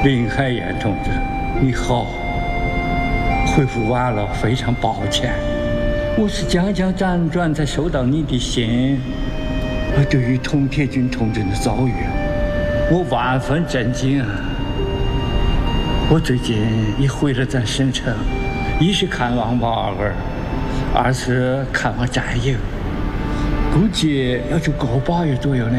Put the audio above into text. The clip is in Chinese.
林海燕同志，你好，回复晚了，非常抱歉。我是将将辗转才收到你的信。对于童铁军同志的遭遇，我万分震惊。我最近也回了咱省城，一是看望娃儿，二是看望战友，估计要就够8月左右呢。